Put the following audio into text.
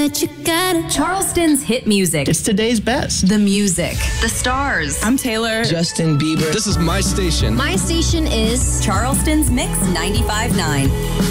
that you got. Charleston's hit music. It's today's best. The music. The stars. I'm Taylor. Justin Bieber. This is my station. My station is Charleston's Mix 95.9.